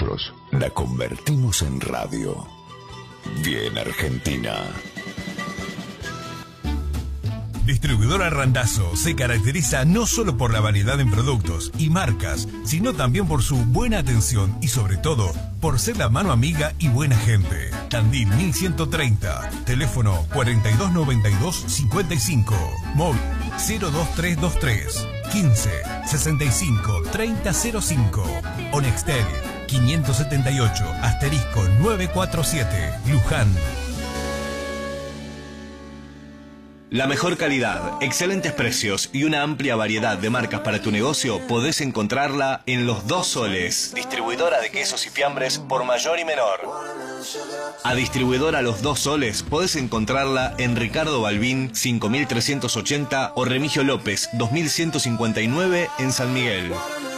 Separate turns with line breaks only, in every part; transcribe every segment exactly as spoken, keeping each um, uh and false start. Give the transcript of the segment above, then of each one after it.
nosotros la convertimos en radio. Bien Argentina.
Distribuidora Randazzo se caracteriza no solo por la variedad en productos y marcas, sino también por su buena atención y sobre todo por ser la mano amiga y buena gente. Tandil mil ciento treinta, teléfono cuatro dos nueve dos cincuenta y cinco, móvil cero dos tres dos tres quince sesenta y cinco treinta cero cinco, o Nextel quinientos setenta y ocho asterisco novecientos cuarenta y siete, Luján.
La mejor calidad, excelentes precios y una amplia variedad de marcas para tu negocio podés encontrarla en Los Dos Soles, distribuidora de quesos y fiambres por mayor y menor. A distribuidora Los Dos Soles podés encontrarla en Ricardo Balbín cinco mil trescientos ochenta o Remigio López dos mil ciento cincuenta y nueve en San Miguel.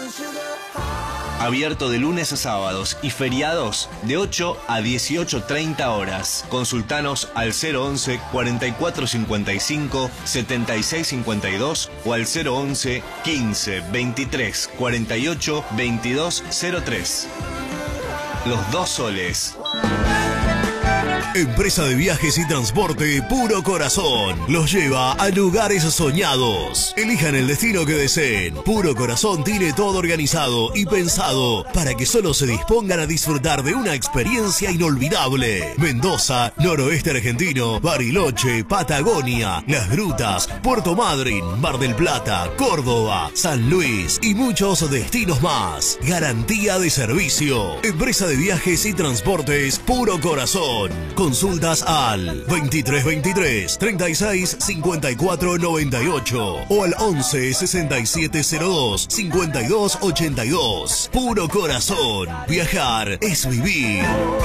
Abierto de lunes a sábados y feriados de ocho a dieciocho treinta horas. Consultanos al cero once cuarenta y cuatro cincuenta y cinco setenta y seis cincuenta y dos o al cero once quince veintitrés cuarenta y ocho veintidós cero tres. Los Dos Soles.
Empresa de viajes y transporte Puro Corazón los lleva a lugares soñados. Elijan el destino que deseen. Puro Corazón tiene todo organizado y pensado para que solo se dispongan a disfrutar de una experiencia inolvidable. Mendoza, noroeste argentino, Bariloche, Patagonia, Las Grutas, Puerto Madryn, Mar del Plata, Córdoba, San Luis y muchos destinos más. Garantía de servicio. Empresa de viajes y transportes Puro Corazón. Consultas al veintitrés veintitrés treinta y seis cincuenta y cuatro noventa y ocho o al once sesenta y siete cero dos cincuenta y dos ochenta y dos. Puro Corazón. Viajar es vivir.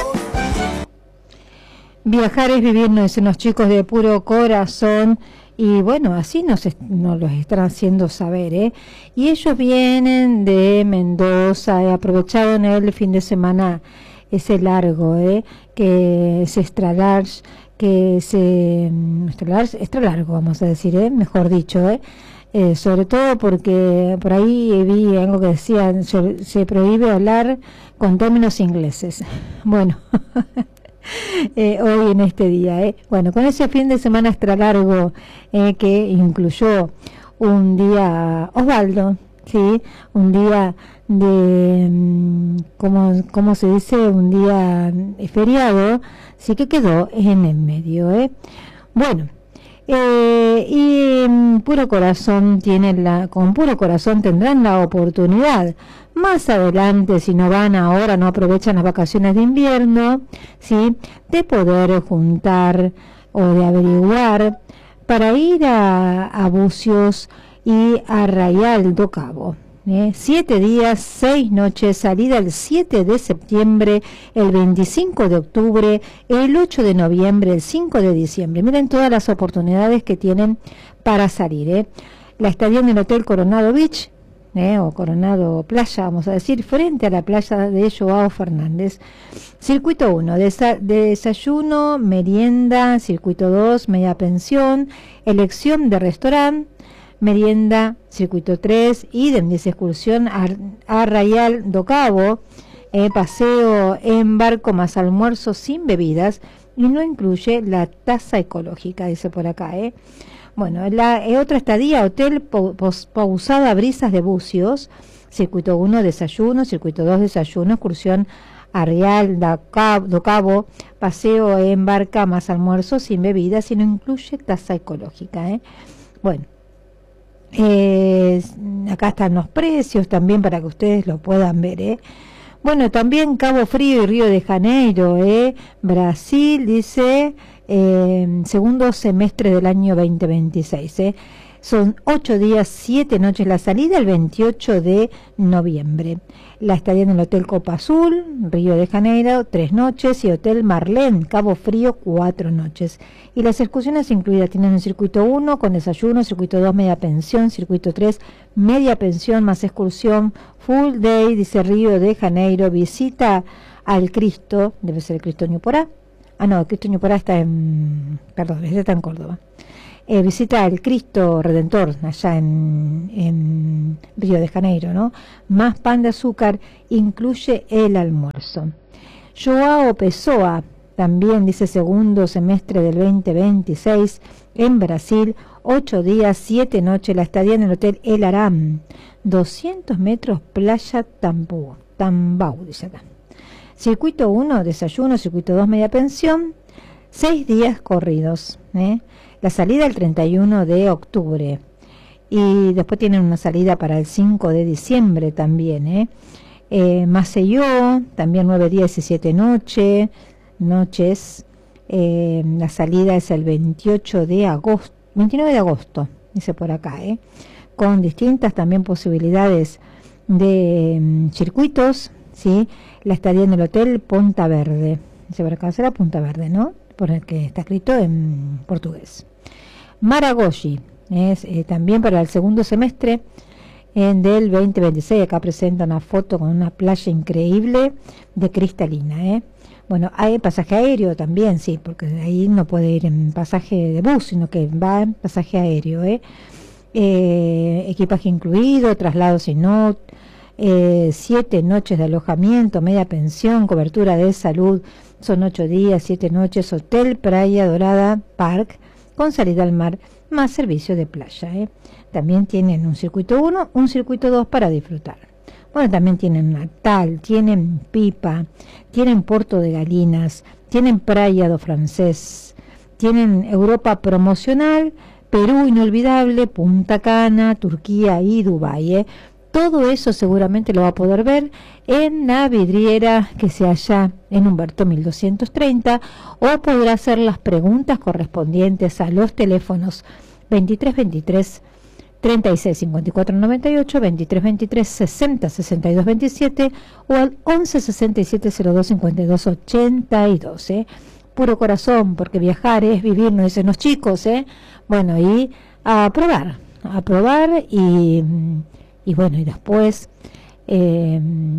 Viajar es vivir, nos dicen los chicos de Puro Corazón. Y bueno, así nos, nos los están haciendo saber, ¿eh? Y ellos vienen de Mendoza, eh, aprovecharon el fin de semana ese largo, ¿eh? Que es extra large, que es eh, extra, large, extra largo, vamos a decir, ¿eh? Mejor dicho, ¿eh? Eh, sobre todo porque por ahí vi algo que decía, se, se prohíbe hablar con términos ingleses. Bueno, eh, hoy en este día, ¿eh? Bueno, con ese fin de semana extra largo eh, que incluyó un día, Osvaldo, ¿sí? Un día de, ¿cómo, cómo se dice? Un día feriado, sí que quedó en el medio, ¿eh? Bueno, eh, y um, Puro Corazón tiene la, con Puro Corazón tendrán la oportunidad más adelante, si no van ahora, no aprovechan las vacaciones de invierno, ¿sí? De poder juntar o de averiguar para ir a, a Bucios y a Arraial do Cabo. ¿Eh? Siete días, seis noches, salida el siete de septiembre, el veinticinco de octubre, el ocho de noviembre, el cinco de diciembre. Miren todas las oportunidades que tienen para salir, ¿eh? La estadía en el Hotel Coronado Beach, ¿eh? O Coronado Playa, vamos a decir, frente a la playa de Joao Fernández. Circuito uno, desa de desayuno, merienda. Circuito dos, media pensión, elección de restaurante, merienda. Circuito tres, idem, dice excursión a, a Arraial do Cabo, eh, paseo en barco más almuerzo sin bebidas y no incluye la tasa ecológica, dice por acá, eh. Bueno, la eh, otra estadía, Hotel Pousada Brisas de Bucios, circuito uno, desayuno, circuito dos, desayuno, excursión a Arraial do Cabo, paseo en barca más almuerzo sin bebidas y no incluye tasa ecológica, eh. Bueno, Eh, acá están los precios también para que ustedes lo puedan ver, ¿eh? Bueno, también Cabo Frío y Río de Janeiro, ¿eh? Brasil, dice, eh, segundo semestre del año veinte veintiséis, ¿eh? Son ocho días, siete noches la salida, el veintiocho de noviembre. La estadía en el Hotel Copa Azul, Río de Janeiro, tres noches, y Hotel Marlén, Cabo Frío, cuatro noches. Y las excursiones incluidas tienen el circuito uno con desayuno, circuito dos media pensión, circuito tres media pensión más excursión, full day, dice Río de Janeiro, visita al Cristo, debe ser el Cristo Ñuporá. Ah, no, el Cristo Ñuporá está en, perdón, está en Córdoba. eh, visita el Cristo Redentor allá en, en Río de Janeiro, ¿no? Más pan de azúcar incluye el almuerzo. Joao Pessoa también dice segundo semestre del veinte veintiséis en Brasil, ocho días, siete noches, la estadía en el Hotel El Aram, doscientos metros, playa Tambú, Tambau, dice acá. Circuito uno, desayuno, circuito dos, media pensión, seis días corridos, ¿eh? La salida el treinta y uno de octubre y después tienen una salida para el cinco de diciembre también, ¿eh? Eh, Maceió, también nueve días y siete noches, noches, eh, la salida es el veintiocho de agosto, veintinueve de agosto, dice por acá, ¿eh? Con distintas también posibilidades de um, circuitos, ¿sí? La estadía en el Hotel Ponta Verde, dice por acá, será Punta Verde, ¿no? Porque está escrito en portugués. Maragogi, es eh, también para el segundo semestre en del veinte veintiséis, acá presenta una foto con una playa increíble de cristalina, ¿eh? Bueno, hay pasaje aéreo también, sí, porque ahí no puede ir en pasaje de bus, sino que va en pasaje aéreo, ¿eh? Eh, equipaje incluido, traslado sin not, eh, siete noches de alojamiento, media pensión, cobertura de salud, son ocho días, siete noches, hotel Praia Dorada Park, con salida al mar, más servicio de playa, ¿eh? También tienen un circuito uno, un circuito dos para disfrutar. Bueno, también tienen Natal, tienen Pipa, tienen Puerto de Galinas, tienen Praia do Francés, tienen Europa Promocional, Perú Inolvidable, Punta Cana, Turquía y Dubái, ¿eh? Todo eso seguramente lo va a poder ver en la vidriera que se halla en Humberto mil doscientos treinta, o podrá hacer las preguntas correspondientes a los teléfonos veintitrés veintitrés, treinta y seis cincuenta y cuatro noventa y ocho, veintitrés veintitrés, sesenta sesenta y dos veintisiete o al once sesenta y siete cero dos cincuenta y dos ochenta y dos, ¿eh? Puro corazón, porque viajar es vivir, no dicen los chicos, ¿eh? Bueno, y a probar, a probar y... Y bueno, y después eh,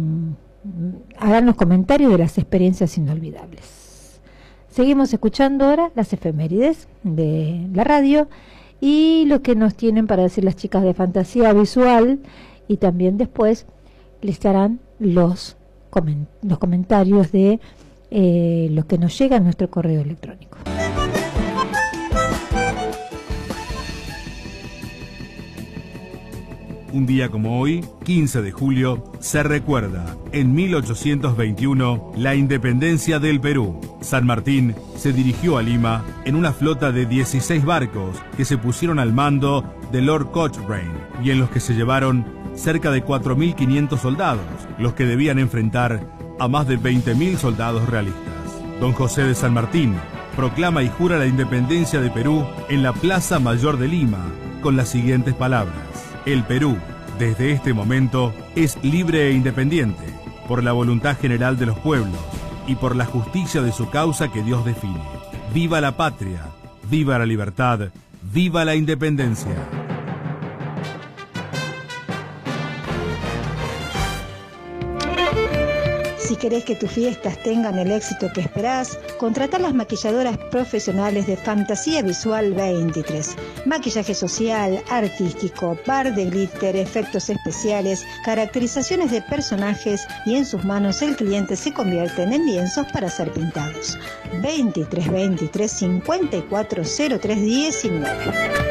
hagan los comentarios de las experiencias inolvidables. Seguimos escuchando ahora las efemérides de la radio y lo que nos tienen para decir las chicas de Fantasía Visual, y también después les darán los, coment los comentarios de eh, lo que nos llega a nuestro correo electrónico.
Un día como hoy, quince de julio, se recuerda, en mil ochocientos veintiuno, la independencia del Perú. San Martín se dirigió a Lima en una flota de dieciséis barcos que se pusieron al mando de Lord Cochrane y en los que se llevaron cerca de cuatro mil quinientos soldados, los que debían enfrentar a más de veinte mil soldados realistas. Don José de San Martín proclama y jura la independencia de Perú en la Plaza Mayor de Lima con las siguientes palabras: el Perú, desde este momento, es libre e independiente, por la voluntad general de los pueblos y por la justicia de su causa que Dios define. ¡Viva la patria! ¡Viva la libertad! ¡Viva la independencia!
Si querés que tus fiestas tengan el éxito que esperás, contratá las maquilladoras profesionales de Fantasía Visual veintitrés. Maquillaje social, artístico, par de glitter, efectos especiales, caracterizaciones de personajes, y en sus manos el cliente se convierte en lienzos para ser pintados. veintitrés veintitrés cincuenta y cuatro cero tres diecinueve.